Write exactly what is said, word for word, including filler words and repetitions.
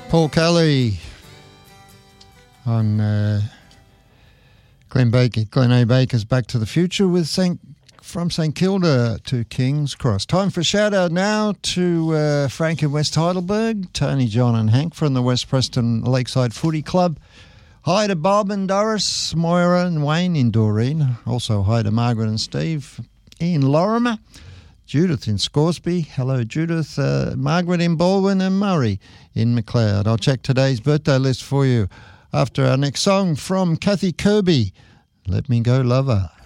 Paul Kelly on uh, Glenn Baker, Glenn A. Baker's Back to the Future with Saint from St Kilda to King's Cross. Time for a shout-out now to uh, Frank in West Heidelberg, Tony, John and Hank from the West Preston Lakeside Footy Club. Hi to Bob and Doris, Moira and Wayne in Doreen. Also hi to Margaret and Steve in Lorimer. Judith in Scoresby. Hello, Judith. Uh, Margaret in Baldwin and Murray in McLeod. I'll check today's birthday list for you after our next song from Kathy Kirby. Let Me Go Lover.